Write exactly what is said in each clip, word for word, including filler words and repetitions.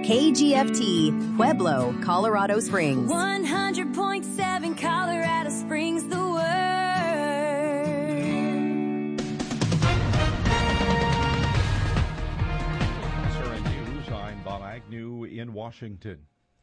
K G F T, Pueblo, Colorado Springs. one hundred point seven Colorado Springs, the word. S R N News, I'm Bob Agnew in Washington.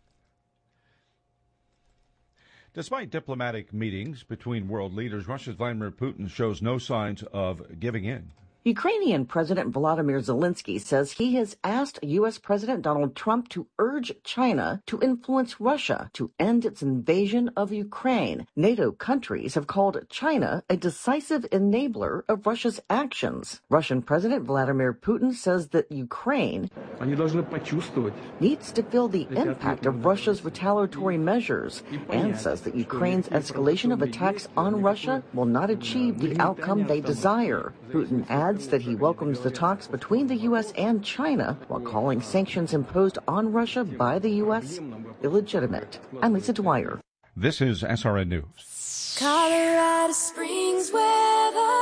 Despite diplomatic meetings between world leaders, Russia's Vladimir Putin shows no signs of giving in. Ukrainian President Volodymyr Zelensky says he has asked U S. President Donald Trump to urge China to influence Russia to end its invasion of Ukraine. NATO countries have called China a decisive enabler of Russia's actions. Russian President Vladimir Putin says that Ukraine needs to feel the impact of Russia's retaliatory measures and says that Ukraine's escalation of attacks on Russia will not achieve the outcome they desire. Putin adds that he welcomes the talks between the U S and China while calling sanctions imposed on Russia by the U S illegitimate. I'm Lisa Dwyer. This is S R N News. Colorado Springs weather.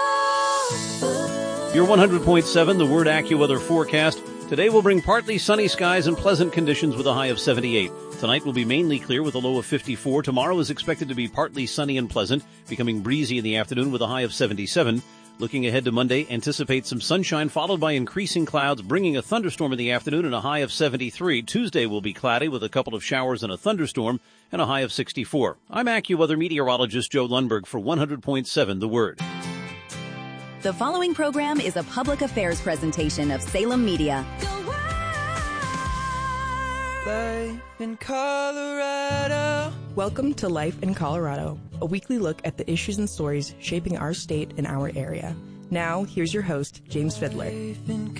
Your one hundred point seven, the Word AccuWeather forecast. Today will bring partly sunny skies and pleasant conditions with a high of seventy-eight. Tonight will be mainly clear with a low of fifty-four. Tomorrow is expected to be partly sunny and pleasant, becoming breezy in the afternoon with a high of seventy-seven. Looking ahead to Monday, anticipate some sunshine followed by increasing clouds, bringing a thunderstorm in the afternoon and a high of seventy-three. Tuesday will be cloudy with a couple of showers and a thunderstorm and a high of sixty-four. I'm AccuWeather meteorologist Joe Lundberg for one hundred point seven The Word. The following program is a public affairs presentation of Salem Media. Life in Colorado. Welcome to Life in Colorado, a weekly look at the issues and stories shaping our state and our area. Now, here's your host, James Fiddler. Life in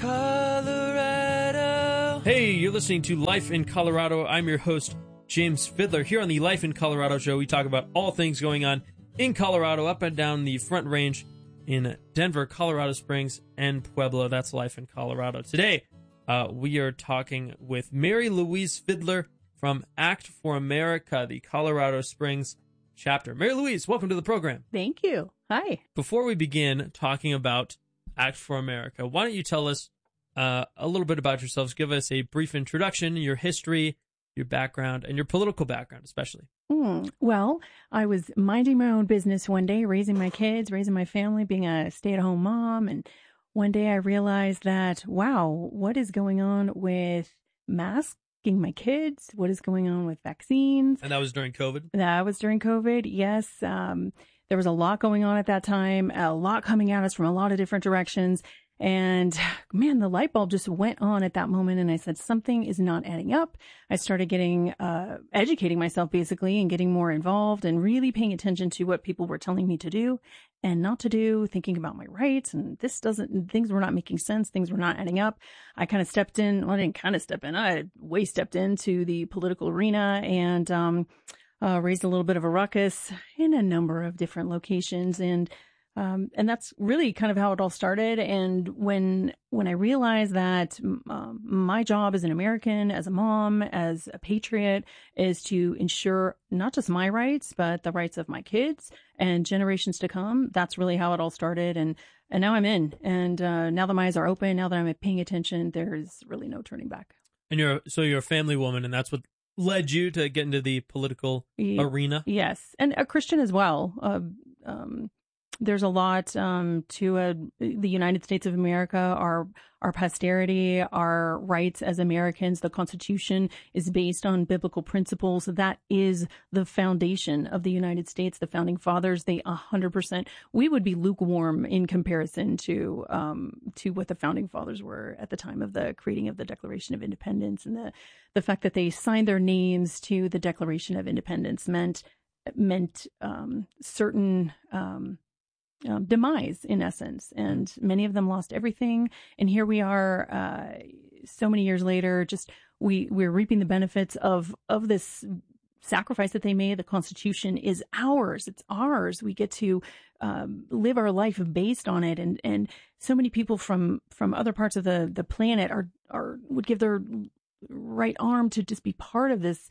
Colorado. Hey, you're listening to Life in Colorado. I'm your host, James Fiddler. Here on the Life in Colorado show, we talk about all things going on in Colorado, up and down the Front Range in Denver, Colorado Springs, and Pueblo. That's Life in Colorado. Today, uh, we are talking with Mary Louise Fiddler from Act for America, the Colorado Springs chapter. Mary Louise, welcome to the program. Thank you. Hi. Before we begin talking about Act for America, why don't you tell us uh, a little bit about yourselves? Give us a brief introduction, your history, your background, and your political background especially. Mm, well, I was minding my own business one day, raising my kids, raising my family, being a stay-at-home mom, and one day I realized that, wow, what is going on with masks? My kids, what is going on with vaccines. And that was during COVID? That was during COVID, yes. Um, there was a lot going on at that time, a lot coming at us from a lot of different directions. And man, the light bulb just went on at that moment. And I said, something is not adding up. I started getting, uh, educating myself basically and getting more involved and really paying attention to what people were telling me to do and not to do, thinking about my rights. And this doesn't, things were not making sense. Things were not adding up. I kind of stepped in. Well, I didn't kind of step in. I way stepped into the political arena and, um, uh, raised a little bit of a ruckus in a number of different locations. And, Um, and that's really kind of how it all started. And when, when I realized that um, my job as an American, as a mom, as a patriot, is to ensure not just my rights, but the rights of my kids and generations to come, that's really how it all started. And, and now I'm in. And uh, now that my eyes are open, now that I'm paying attention, there's really no turning back. And you're, so you're a family woman, and that's what led you to get into the political yeah, arena? Yes. And a Christian as well. Uh, um, There's a lot um, to uh, the United States of America, our our posterity, our rights as Americans. The Constitution is based on biblical principles. That is the foundation of the United States. The founding fathers, they one hundred percent, we would be lukewarm in comparison to um, to what the founding fathers were at the time of the creating of the Declaration of Independence. And the, the fact that they signed their names to the Declaration of Independence meant, meant um, certain... Um, Um, demise in essence, and many of them lost everything. And here we are, uh, so many years later, just we we're reaping the benefits of of this sacrifice that they made. The Constitution is ours; it's ours. We get to um, live our life based on it. And and so many people from from other parts of the the planet are are would give their right arm to just be part of this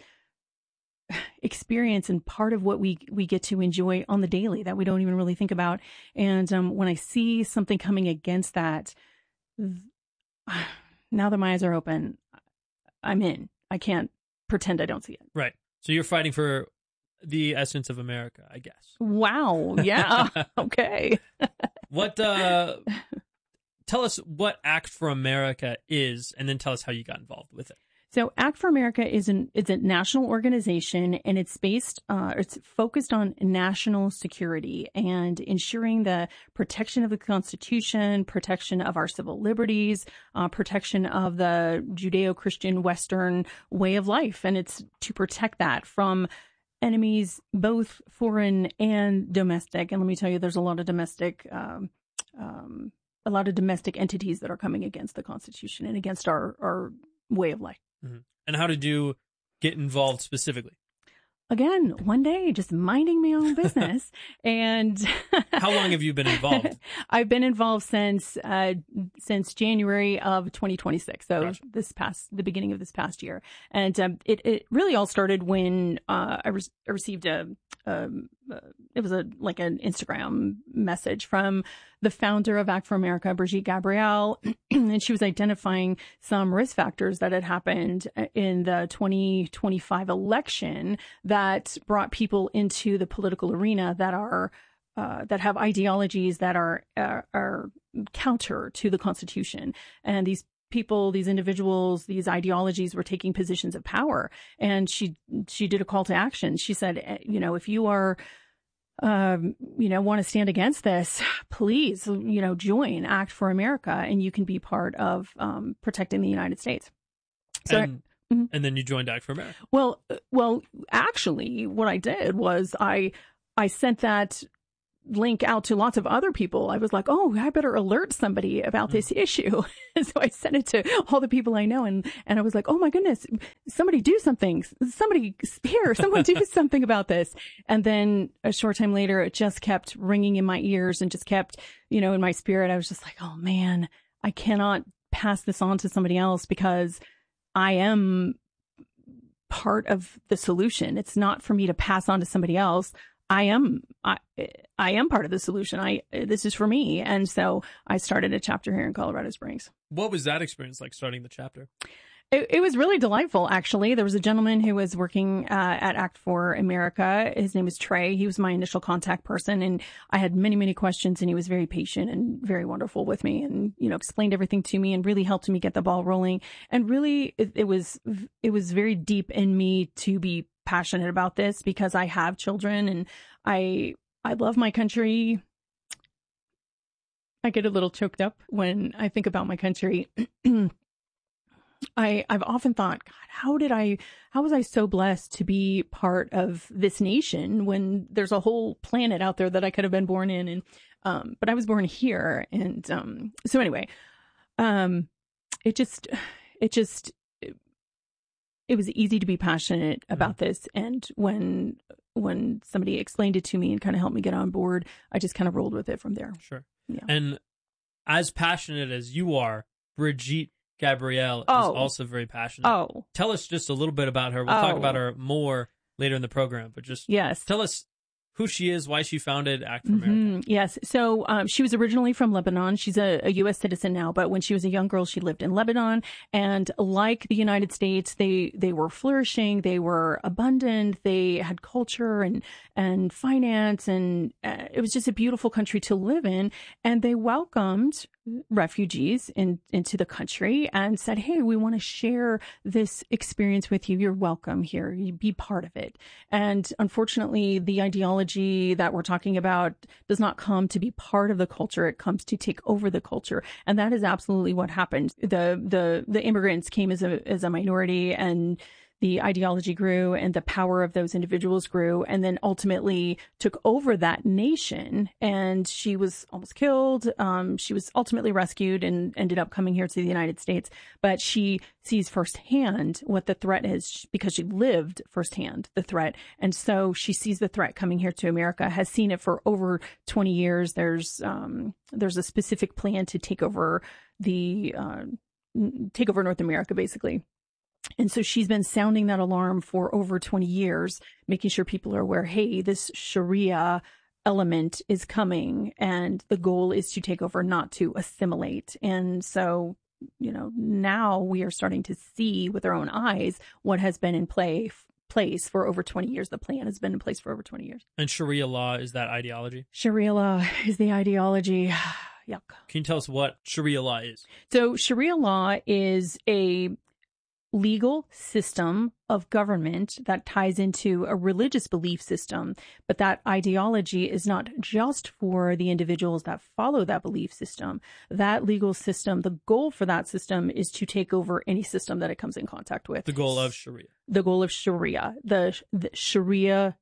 experience and part of what we we get to enjoy on the daily that we don't even really think about. And um, when I see something coming against that, now that my eyes are open, I'm in. I can't pretend I don't see it. Right. So you're fighting for the essence of America, I guess. Wow. Yeah. Okay. What, uh, tell us what Act for America is, and then tell us how you got involved with it. So Act for America is an it's a national organization, and it's based uh, it's focused on national security and ensuring the protection of the Constitution, protection of our civil liberties, uh, protection of the Judeo-Christian Western way of life, and it's to protect that from enemies, both foreign and domestic. And let me tell you, there's a lot of domestic. Um, um, a lot of domestic entities that are coming against the Constitution and against our, our way of life. Mm-hmm. And how did you get involved specifically? Again, one day, just minding my own business. And how long have you been involved? I've been involved since uh, since January of twenty twenty-six. So gotcha. this past the beginning of this past year, and um, it it really all started when uh, I, re- I received a um, uh, it was a like an Instagram message from the founder of Act for America, Brigitte Gabriel, and she was identifying some risk factors that had happened in the twenty twenty-five election that brought people into the political arena that are uh, that have ideologies that are, are are counter to the Constitution, and these people, these individuals, these ideologies were taking positions of power. And she she did a call to action. She said, you know, if you are Um, you know, want to stand against this, please, you know, join Act for America, and you can be part of um, protecting the United States. So, and, I, mm-hmm. and then you joined Act for America. Well, well, actually, what I did was I I sent that link out to lots of other people. I was like, oh, I better alert somebody about mm-hmm. this issue. So I sent it to all the people I know, and and I was like, oh my goodness, somebody do something. Somebody here, someone do something about this. And then a short time later, it just kept ringing in my ears and just kept, you know, in my spirit. I was just like, oh man, I cannot pass this on to somebody else because I am part of the solution. It's not for me to pass on to somebody else. I am, I, I am part of the solution. I, this is for me. And so I started a chapter here in Colorado Springs. What was that experience like, starting the chapter? It, it was really delightful, actually. There was a gentleman who was working uh, at Act for America. His name is Trey. He was my initial contact person, and I had many, many questions, and he was very patient and very wonderful with me, and, you know, explained everything to me and really helped me get the ball rolling. And really, it, it was, it was very deep in me to be passionate about this because I have children and I, I love my country. I get a little choked up when I think about my country. I, I've often thought, God, how did I, how was I so blessed to be part of this nation when there's a whole planet out there that I could have been born in? And, um, but I was born here. And, um, so anyway, um, it just, it just, it, it was easy to be passionate about mm-hmm. this. And when, when somebody explained it to me and kind of helped me get on board, I just kind of rolled with it from there. Sure. Yeah. And as passionate as you are, Brigitte Gabriel oh. is also very passionate. Oh. Tell us just a little bit about her. We'll oh. talk about her more later in the program, but just yes. tell us who she is, why she founded Act for mm-hmm. America. Yes. So um, she was originally from Lebanon. She's a, a U S citizen now, but when she was a young girl, she lived in Lebanon. And like the United States, they, they were flourishing. They were abundant. They had culture and, and finance. And uh, it was just a beautiful country to live in. And they welcomed refugees in, into the country and said, hey, we want to share this experience with you. You're welcome here. You be part of it. And unfortunately, the ideology that we're talking about does not come to be part of the culture. It comes to take over the culture. And that is absolutely what happened. The, the, the immigrants came as a, as a minority, and the ideology grew and the power of those individuals grew, and then ultimately took over that nation. And she was almost killed. Um, she was ultimately rescued and ended up coming here to the United States. But she sees firsthand what the threat is because she lived firsthand the threat. And so she sees the threat coming here to America, has seen it for over twenty years. There's, um, there's a specific plan to take over the, uh, take over North America, basically. And so she's been sounding that alarm for over twenty years, making sure people are aware, hey, this Sharia element is coming, and the goal is to take over, not to assimilate. And so you know, now we are starting to see with our own eyes what has been in play place for over twenty years. The plan has been in place for over twenty years. And Sharia law is that ideology? Sharia law is the ideology. Yuck. Can you tell us what Sharia law is? So Sharia law is a legal system of government that ties into a religious belief system, but that ideology is not just for the individuals that follow that belief system. That legal system, the goal for that system is to take over any system that it comes in contact with. The goal of Sharia. The goal of Sharia. The, the Sharia,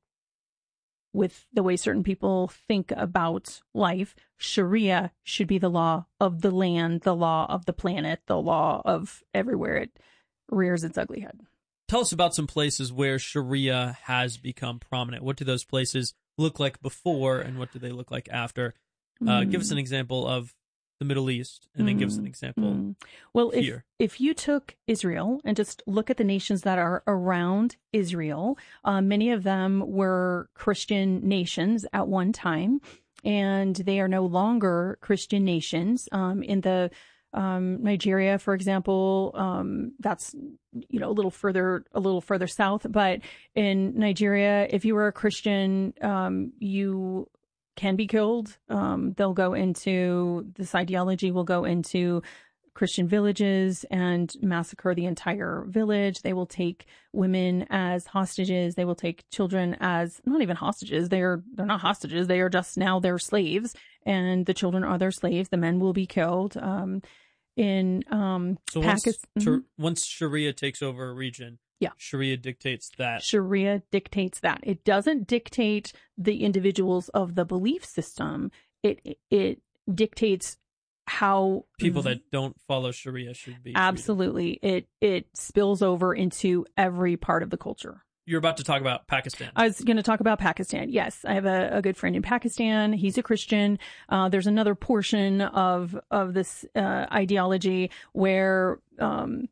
with the way certain people think about life, Sharia should be the law of the land, the law of the planet, the law of everywhere it rears its ugly head. Tell us about some places where Sharia has become prominent. What do those places look like before, and what do they look like after? Uh, mm. Give us an example of the Middle East, and then mm. give us an example mm. well, here. If, if you took Israel and just look at the nations that are around Israel, uh, many of them were Christian nations at one time, and they are no longer Christian nations. Um, in the Um, Nigeria, for example, um, that's, you know, a little further, a little further south. But in Nigeria, if you were a Christian, um, you can be killed. Um, they'll go into, this ideology will go into Christian villages and massacre the entire village. They will take women as hostages. They will take children as, not even hostages. They're, they're not hostages. They are just now their slaves, and the children are their slaves. The men will be killed. Um, in, um, so once, Pakistan. mm-hmm. once Sharia takes over a region, yeah. Sharia dictates that. Sharia dictates that. It doesn't dictate the individuals of the belief system. It, it, it dictates how people that don't follow Sharia should be. Absolutely. Treated. It it spills over into every part of the culture. You're about to talk about Pakistan. I was going to talk about Pakistan. Yes, I have a, a good friend in Pakistan. He's a Christian. Uh, there's another portion of of this uh, ideology where um,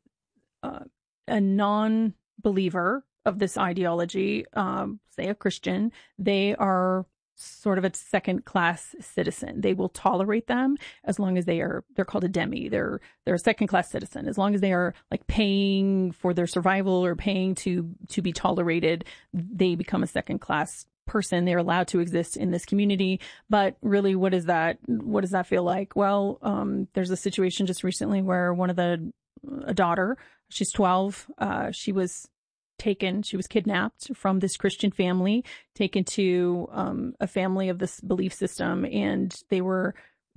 uh, a non-believer of this ideology, um, say a Christian, they are sort of a second-class citizen. They will tolerate them as long as they are, they're called a demi. They're, they're a second-class citizen. As long as they are like paying for their survival or paying to, to be tolerated, they become a second-class person. They're allowed to exist in this community. But really, what is that, what does that feel like? Well, um, there's a situation just recently where one of the, a daughter, she's twelve, uh, she was taken, she was kidnapped from this Christian family, taken to um, a family of this belief system, and they were,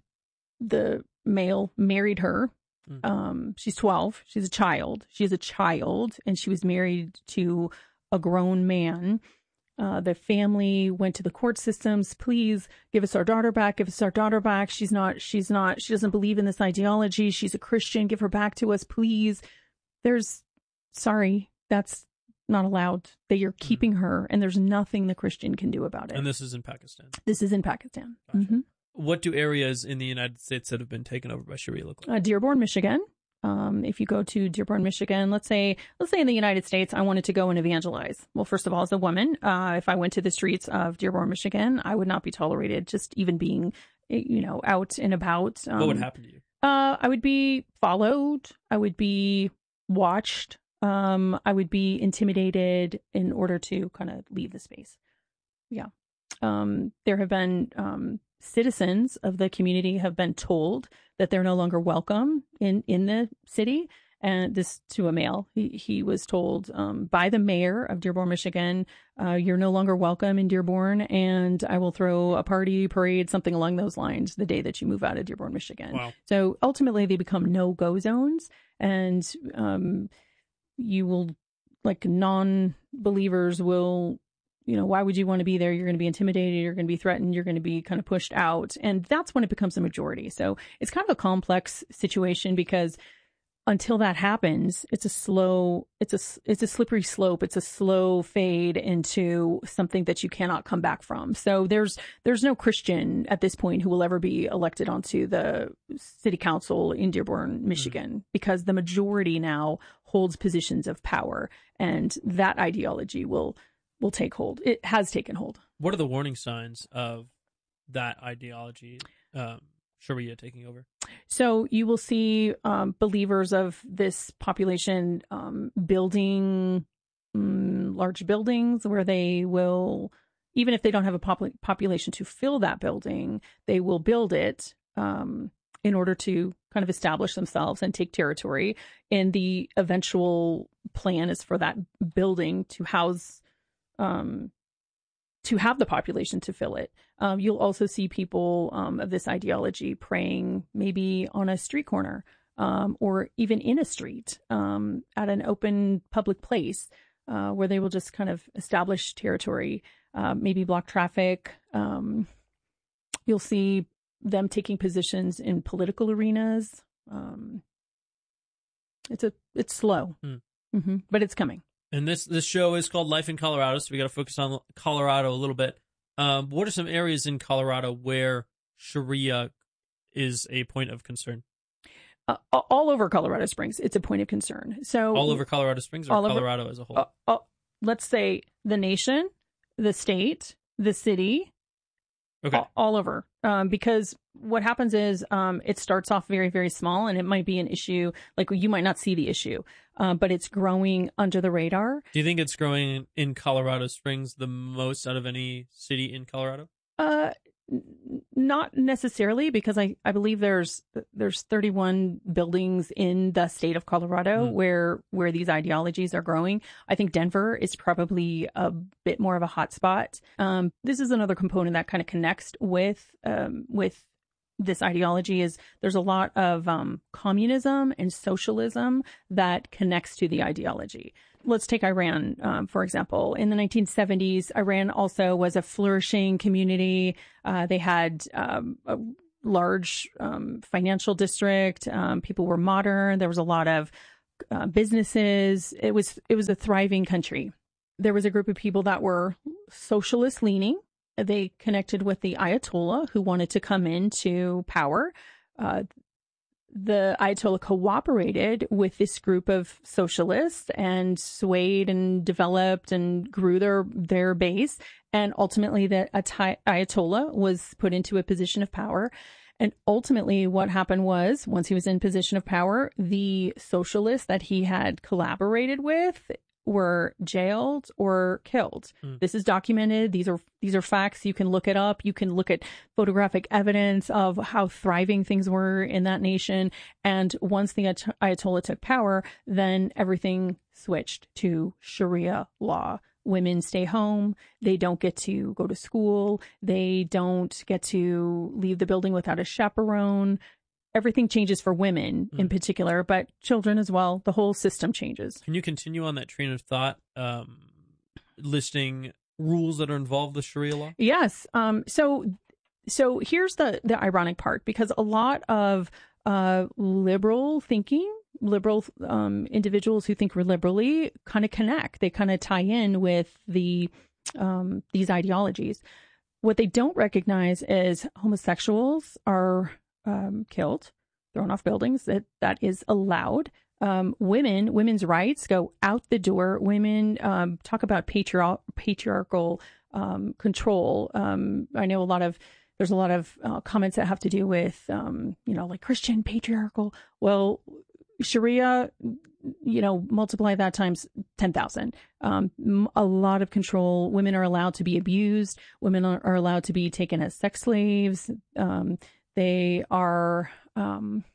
the male married her. Mm-hmm. Um, she's twelve. She's a child. She's a child, and she was married to a grown man. Uh, the family went to the court systems. Please give us our daughter back. Give us our daughter back. She's not, she's not, she doesn't believe in this ideology. She's a Christian. Give her back to us, please. There's, sorry, that's not allowed. They are keeping mm-hmm. her, and there's nothing the Christian can do about it. And this is in Pakistan. This is in Pakistan. Gotcha. Mm-hmm. What do areas in the United States that have been taken over by Sharia look like? Uh, Dearborn, Michigan. Um, if you go to Dearborn, Michigan, let's say, let's say in the United States, I wanted to go and evangelize. Well, first of all, as a woman, uh, if I went to the streets of Dearborn, Michigan, I would not be tolerated just even being, you know, out and about. Um, what would happen to you? Uh, I would be followed. I would be watched. Um, I would be intimidated in order to kind of leave the space. Yeah. Um, there have been, um, citizens of the community have been told that they're no longer welcome in, in the city. And this to a male, he, he was told, um, by the mayor of Dearborn, Michigan, uh, you're no longer welcome in Dearborn, and I will throw a party, parade, something along those lines the day that you move out of Dearborn, Michigan. Wow. So ultimately they become no-go zones, and, um, you will, like, non-believers will, you know, why would you want to be there? You're going to be intimidated. You're going to be threatened. You're going to be kind of pushed out. And that's when it becomes a majority. So it's kind of a complex situation, because until that happens, it's a slow, it's a, it's a slippery slope. It's a slow fade into something that you cannot come back from. So there's, there's no Christian at this point who will ever be elected onto the city council in Dearborn, Michigan, mm-hmm. because the majority now holds positions of power, and that ideology will, will take hold. It has taken hold. What are the warning signs of that ideology, um, Sharia taking over? So you will see um, believers of this population um, building um, large buildings where they will, even if they don't have a pop- population to fill that building, they will build it um, in order to kind of establish themselves and take territory. And the eventual plan is for that building to house, um, to have the population to fill it. Um, you'll also see people um, of this ideology praying maybe on a street corner um, or even in a street um, at an open public place uh, where they will just kind of establish territory, uh, maybe block traffic. Um, you'll see them taking positions in political arenas. Um, it's a it's slow, hmm. mm-hmm, but it's coming. And this this show is called Life in Colorado, so we got to focus on Colorado a little bit. Um, what are some areas in Colorado where Sharia is a point of concern? Uh, all over Colorado Springs, it's a point of concern. So all over Colorado Springs, or Colorado over, as a whole. Uh, uh, let's say the nation, the state, the city. Okay. All, all over. Um, because what happens is um, it starts off very, very small, and it might be an issue, like you might not see the issue, uh, but it's growing under the radar. Do you think it's growing in Colorado Springs the most out of any city in Colorado? Uh, n- not necessarily, because I, I believe there's there's thirty-one buildings in the state of Colorado mm. where where these ideologies are growing. I think Denver is probably a bit more of a hot spot. Um, this is another component that kind of connects with um, with this ideology. Is there's a lot of um, communism and socialism that connects to the ideology. Let's take Iran, um, for example. In the nineteen seventies, Iran also was a flourishing community. Uh, they had um, a large um, financial district. Um, people were modern. There was a lot of uh, businesses. It was it was a thriving country. There was a group of people that were socialist leaning. They connected with the Ayatollah, who wanted to come into power. Uh, the Ayatollah cooperated with this group of socialists and swayed and developed and grew their, their base. And ultimately the Ayatollah was put into a position of power. And ultimately what happened was, once he was in position of power, the socialists that he had collaborated with were jailed or killed. Mm. This is documented. These are these are facts. You can look it up. You can look at photographic evidence of how thriving things were in that nation. And once the Ayatollah took power, then everything switched to Sharia law. Women stay home. They don't get to go to school. They don't get to leave the building without a chaperone. Everything changes for women in particular, but children as well. The whole system changes. Can you continue on that train of thought, um, listing rules that are involved with Sharia law? Yes. Um, so, so here's the, the ironic part, because a lot of uh, liberal thinking, liberal um, individuals who think liberally kind of connect. They kind of tie in with the um, these ideologies. What they don't recognize is homosexuals are Um, killed, thrown off buildings. That that is allowed. Um, women, women's rights go out the door. Women um, talk about patriar- patriarchal um, control. Um, I know a lot of there's a lot of uh, comments that have to do with um, you know, like Christian patriarchal. Well, Sharia, you know, multiply that times ten thousand. Um, a lot of control. Women are allowed to be abused. Women are, are allowed to be taken as sex slaves. Um, They are, um,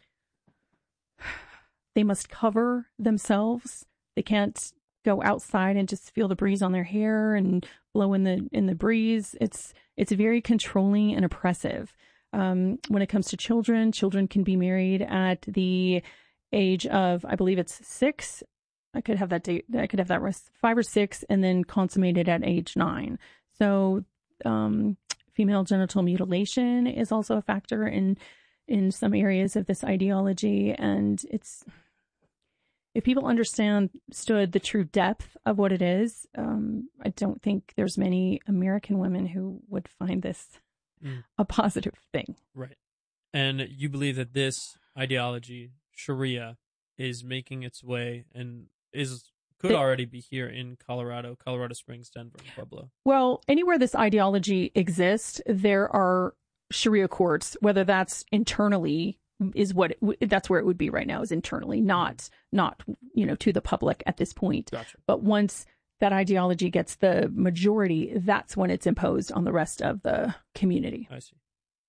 they must cover themselves. They can't go outside and just feel the breeze on their hair and blow in the, in the breeze. It's, it's very controlling and oppressive. Um, when it comes to children, children can be married at the age of, I believe it's six. I could have that date. I could have that rest, five or six, and then consummated at age nine. So, um, female genital mutilation is also a factor in in some areas of this ideology. And it's, if people understood the true depth of what it is, um, I don't think there's many American women who would find this mm. a positive thing. Right. And you believe that this ideology, Sharia, is making its way and is could already be here in Colorado, Colorado Springs, Denver, and Pueblo. Well, anywhere this ideology exists, there are Sharia courts, whether that's internally is what it, that's where it would be right now, is internally, not not you know to the public at this point. Gotcha. But once that ideology gets the majority, that's when it's imposed on the rest of the community. I see.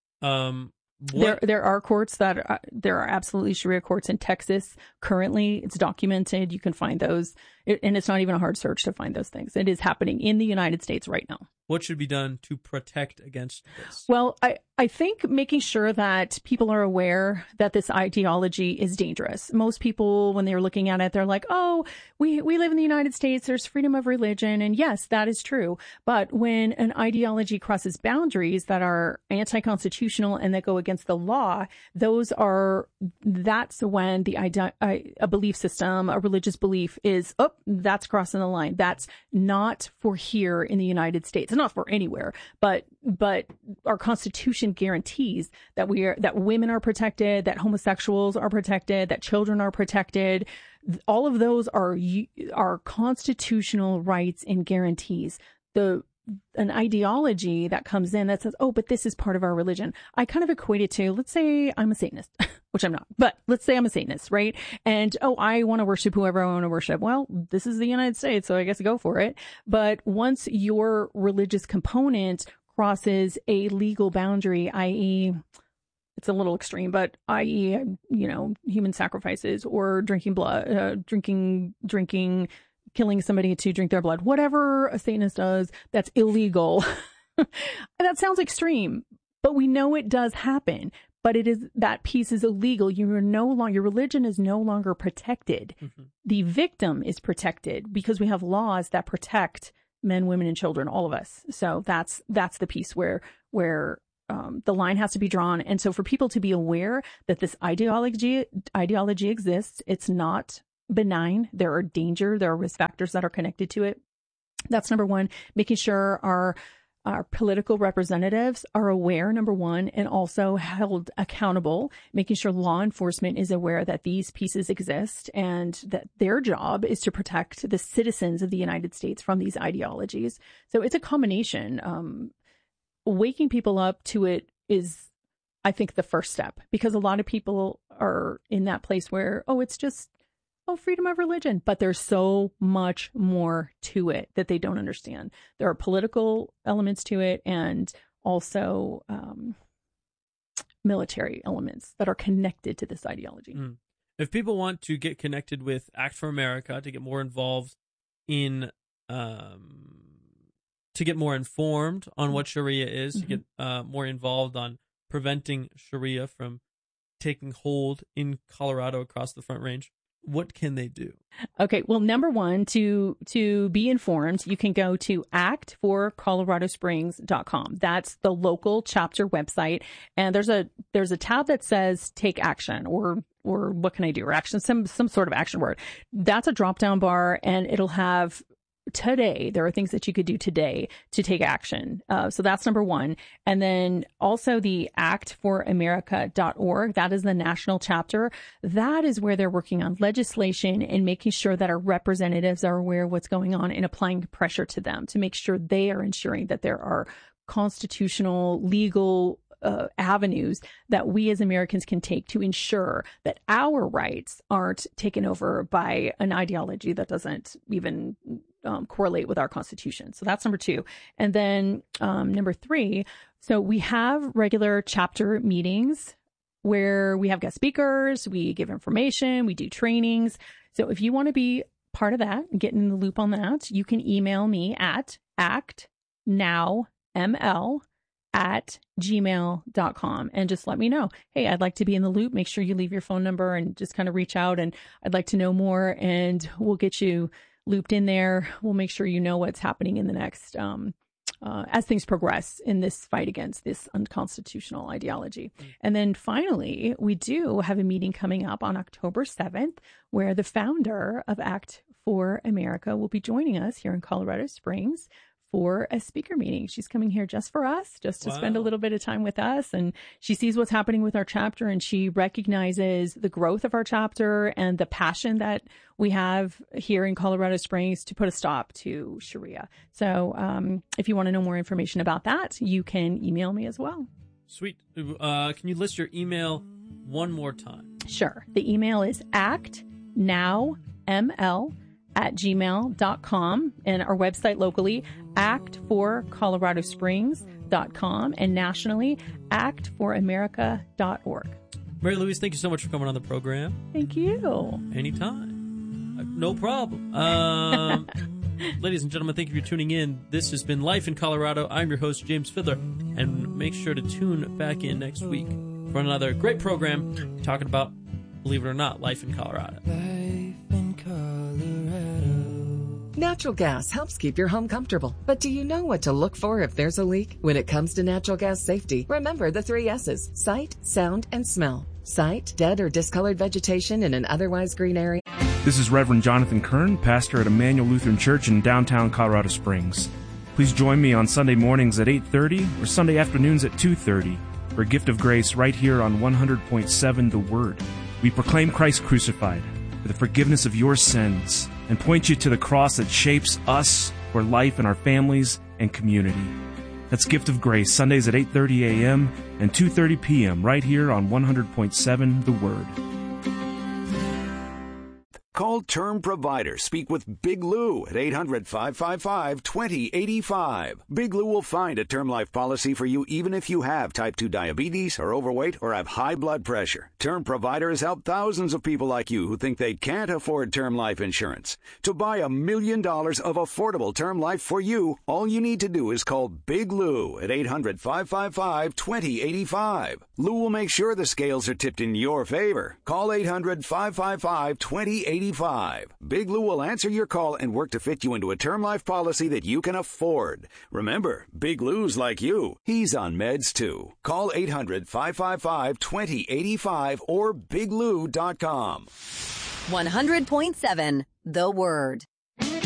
Um, what... There there are courts that are, there are absolutely Sharia courts in Texas currently. It's documented. You can find those, it, and it's not even a hard search to find those things. It is happening in the United States right now. What should be done to protect against this? Well, I, I think making sure that people are aware that this ideology is dangerous. Most people, when they're looking at it, they're like, oh, we, we live in the United States. There's freedom of religion. And yes, that is true. But when an ideology crosses boundaries that are anti-constitutional and that go against the law, those are, that's when the ide- a belief system, a religious belief is, oh, that's crossing the line. That's not for here in the United States. It's not for anywhere, but but our Constitution guarantees that we are that women are protected, that homosexuals are protected, that children are protected. All of those are are constitutional rights and guarantees. The an ideology that comes in that says, oh, but this is part of our religion. I kind of equate it to, let's say I'm a Satanist, which I'm not, but let's say I'm a Satanist, right? And, oh, I want to worship whoever I want to worship. Well, this is the United States, so I guess go for it. But once your religious component crosses a legal boundary, that is, it's a little extreme, but that is, you know, human sacrifices or drinking blood, uh, drinking, drinking, killing somebody to drink their blood, whatever a Satanist does, that's illegal. That sounds extreme, but we know it does happen. But it is, that piece is illegal. You are no longer, your religion is no longer protected. Mm-hmm. The victim is protected because we have laws that protect men, women, and children, all of us. So that's that's the piece where where um, the line has to be drawn. And so for people to be aware that this ideology ideology exists, it's not benign. There are danger. There are risk factors that are connected to it. That's number one. Making sure our our political representatives are aware, number one, and also held accountable, making sure law enforcement is aware that these pieces exist and that their job is to protect the citizens of the United States from these ideologies. So it's a combination. Um, waking people up to it is, I think, the first step, because a lot of people are in that place where, oh, it's just, oh, freedom of religion. But there's so much more to it that they don't understand. There are political elements to it and also um, military elements that are connected to this ideology. Mm. If people want to get connected with Act for America, to get more involved in, um, to get more informed on what Sharia is, mm-hmm. to get uh, more involved on preventing Sharia from taking hold in Colorado across the Front Range, what can they do? Okay, well, number one, to to be informed, you can go to act for colorado springs dot com. That's the local chapter website, and there's a there's a tab that says take action, or or what can I do, or action, some some sort of action word. That's a drop down bar, and it'll have today. There are things that you could do today to take action. Uh, so that's number one. And then also the act for america dot org. That is the national chapter. That is where they're working on legislation and making sure that our representatives are aware of what's going on and applying pressure to them to make sure they are ensuring that there are constitutional, legal Uh, avenues that we as Americans can take to ensure that our rights aren't taken over by an ideology that doesn't even um, correlate with our Constitution. So that's number two. And then um, number three, so we have regular chapter meetings where we have guest speakers, we give information, we do trainings. So if you want to be part of that and get in the loop on that, you can email me at actnowml at gmail dot com and just let me know, hey, I'd like to be in the loop. Make sure you leave your phone number and just kind of reach out, and I'd like to know more, and we'll get you looped in there. We'll make sure you know what's happening in the next, um, uh, as things progress in this fight against this unconstitutional ideology. Mm-hmm. And then finally, we do have a meeting coming up on October seventh, where the founder of Act for America will be joining us here in Colorado Springs for a speaker meeting. She's coming here just for us, just to wow. spend a little bit of time with us. And she sees what's happening with our chapter, and she recognizes the growth of our chapter and the passion that we have here in Colorado Springs to put a stop to Sharia. So um, if you want to know more information about that, you can email me as well. Sweet. Uh, can you list your email one more time? Sure. The email is actnowml at gmail dot com, and our website locally, act for colorado springs dot com, and nationally, act for america dot org. Mary Louise, thank you so much for coming on the program. Thank you. Anytime. Uh, no problem. Um, ladies and gentlemen, thank you for tuning in. This has been Life in Colorado. I'm your host, James Fiddler, and make sure to tune back in next week for another great program talking about, believe it or not, life in Colorado. Life in Colorado. Natural gas helps keep your home comfortable. But do you know what to look for if there's a leak? When it comes to natural gas safety, remember the three S's: sight, sound, and smell. Sight, dead or discolored vegetation in an otherwise green area. This is Reverend Jonathan Kern, pastor at Emmanuel Lutheran Church in downtown Colorado Springs. Please join me on Sunday mornings at eight thirty or Sunday afternoons at two thirty for a gift of grace right here on one hundred point seven The Word. We proclaim Christ crucified for the forgiveness of your sins and point you to the cross that shapes us for life in our families and community. That's Gift of Grace, Sundays at eight thirty a.m. and two thirty p.m. right here on one hundred point seven The Word. Call Term Provider. Speak with Big Lou at eight hundred, five five five, two zero eight five. Big Lou will find a term life policy for you even if you have type two diabetes, are overweight, or have high blood pressure. Term Provider has helped thousands of people like you who think they can't afford term life insurance. To buy a million dollars of affordable term life for you, all you need to do is call Big Lou at eight hundred, five five five, two zero eight five. Lou will make sure the scales are tipped in your favor. Call eight hundred, five five five, two zero eight five. Big Lou will answer your call and work to fit you into a term life policy that you can afford. Remember, Big Lou's like you. He's on meds too. Call eight hundred, five five five, two zero eight five or big lou dot com. one hundred point seven The Word.